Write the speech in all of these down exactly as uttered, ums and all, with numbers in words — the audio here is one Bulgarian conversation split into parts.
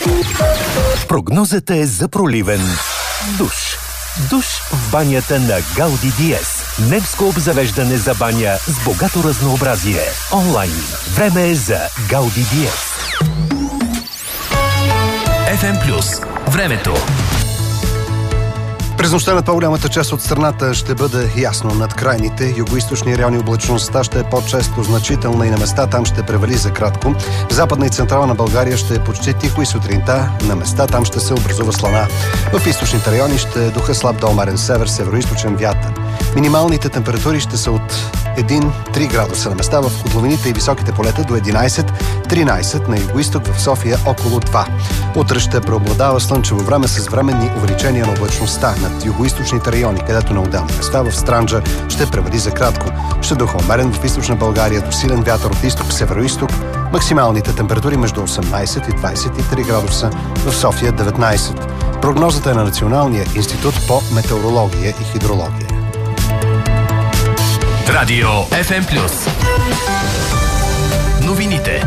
Прогнозата е за проливен душ. Душ в банята на Гауди Диез. Немско обзавеждане за баня с богато разнообразие. Онлайн. Време е за Гауди Диез. еф ем Плюс. Времето. През нощта над по-голямата част от страната ще бъде ясно. Над крайните югоизточни райони облачността ще е по-често значителна и на места там ще превали за кратко. В западна и централна България ще е почти тихо и сутринта на места там ще се образува слана. В източните райони ще е духа слаб до умерен север, североизточен вятър. Минималните температури ще са от един до три градуса на места, в котловините и високите полета до единайсет до тринайсет, на югоизток в София около два. Утре ще преобладава слънчево време с временни увеличения на облачността над югоизточните райони, където на отделни места в Странджа ще превали за кратко. Ще духа умерен в източна България до силен вятър от изток, североизток. Максималните температури между осемнайсет и двайсет и три градуса, в София деветнайсет. Прогнозата е на Националния институт по метеорология и хидрология. Радио еф ем Плюс. Новините.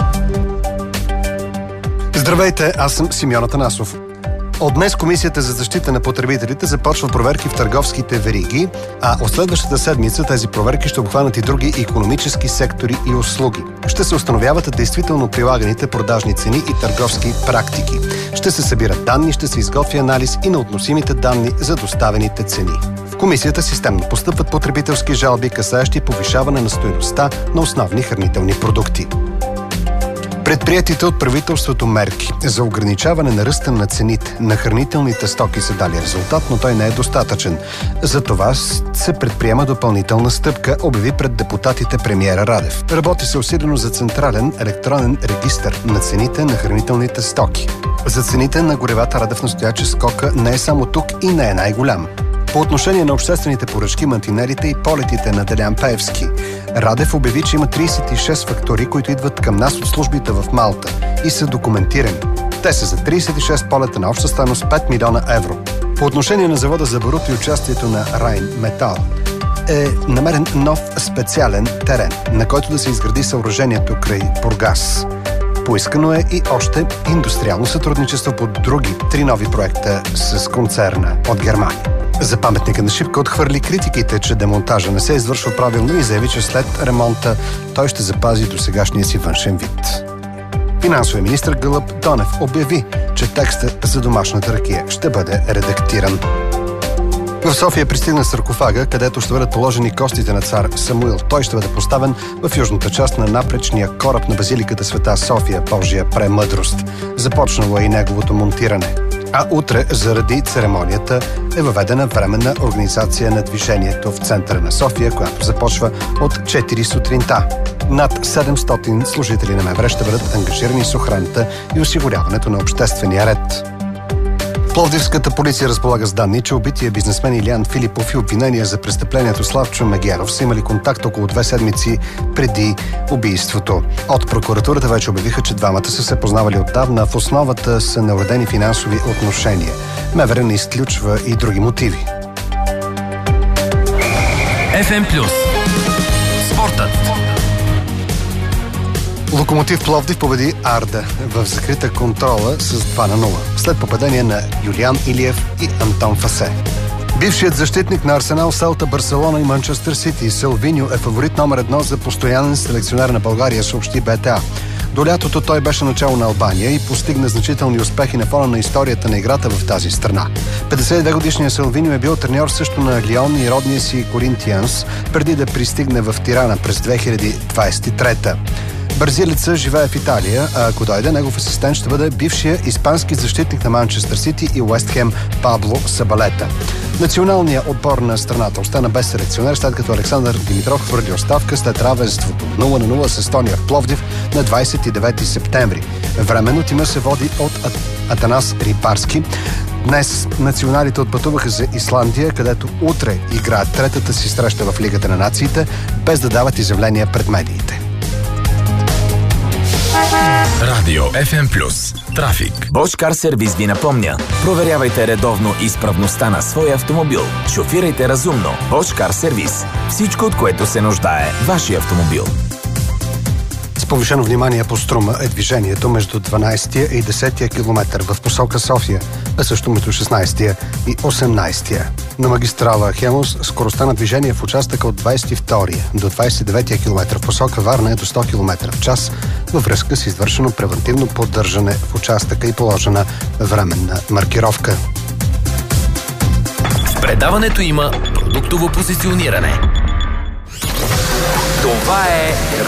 Здравейте, аз съм Симеон Атанасов. От днес Комисията за защита на потребителите започва проверки в търговските вериги, а от следващата седмица тези проверки ще обхванат и други икономически сектори и услуги. Ще се установяват действително прилаганите продажни цени и търговски практики. Ще се събират данни, ще се изготвя анализ и на относимите данни за доставените цени. В Комисията системно постъпват потребителски жалби, касаещи повишаване на стойността на основни хранителни продукти. Предприетите от правителството мерки за ограничаване на ръста на цените на хранителните стоки са дали резултат, но той не е достатъчен. Затова се предприема допълнителна стъпка, обяви пред депутатите премиера Радев. Работи се усилено за централен електронен регистър на цените на хранителните стоки. За цените на горивата Радев настоя, че скока не е само тук и не е най-голям. По отношение на обществените поръчки, мантинелите и полетите на Делян Пеевски, Радев обяви, че има трийсет и шест фактури, които идват към нас от службите в Малта и са документирани. Те са за трийсет и шест полета на обща стойност пет милиона евро. По отношение на завода за барут и участието на Райн Метал е намерен нов специален терен, на който да се изгради съоръжението край Бургас. Поискано е и още индустриално сътрудничество по други три нови проекта с концерна от Германия. За паметника на Шипка отхвърли критиките, че демонтажа не се извършва правилно и заяви, че след ремонта той ще запази досегашния си външен вид. Финансовия министър Гълъб Донев обяви, че текстът за домашната ракия ще бъде редактиран. В София пристигна саркофага, където ще бъдат положени костите на цар Самуил. Той ще бъде поставен в южната част на напречния кораб на базиликата Света София, Божия премъдрост. Започнало е и неговото монтиране. А утре, заради церемонията, е въведена временна организация на движението в центъра на София, която започва от четири сутринта. Над седемстотин служители на МВР ще бъдат ангажирани с охраната и осигуряването на обществения ред. Пловдивската полиция разполага с данни, че убития бизнесмен Илиян Филипов и обвинения за престъплението Славчо Мегеров са имали контакт около две седмици преди убийството. От прокуратурата вече обявиха, че двамата са се познавали отдавна, в основата са неуредени финансови отношения. МВР не изключва и други мотиви. еф ем Плюс. Спортът. Локомотив Пловдив победи Арда в закрита контрола с два на нула, след попадение на Юлиан Илиев и Антон Фасе. Бившият защитник на Арсенал, Селта, Барселона и Манчестър Сити Силвиньо е фаворит номер едно за постоянен селекционер на България, съобщи БТА. До лятото той беше начало на Албания и постигна значителни успехи на фона на историята на играта в тази страна. петдесет и две годишният Силвиньо е бил треньор също на Лион и родния си Коринтианс, преди да пристигне в Тирана през две хиляди двадесет и трета. Бразилеца живее в Италия, а ако дойде, негов асистент ще бъде бившия испански защитник на Манчестър Сити и Уест Хем Пабло Сабалета. Националният отбор на страната остана без селекционер, след като Александър Димитров хвърли оставка след равенството нула на нула с Естония в Пловдив на двадесет и девети септември. Временно тима се води от Атанас Рипарски. Днес националите отпътуваха за Исландия, където утре играят третата си среща в Лигата на нациите, без да дават изявления пред медиите. Радио еф ем Плюс. Трафик. Bosch Car Service ви напомня. Проверявайте редовно изправността на своя автомобил. Шофирайте разумно. Bosch Car Service. Всичко, от което се нуждае вашия автомобил. С повишено внимание по Струма е движението между дванайсетия и десетия километър в посока София, а също между шестнайсетия и осемнайсетия. На магистрала Хемус скоростта на движение в участъка от двайсет и втория до двайсет и деветия километър в посока Варна е до сто километра в час във връзка с извършено превантивно поддържане в участъка и положена временна маркировка. В предаването има продуктово позициониране. Това е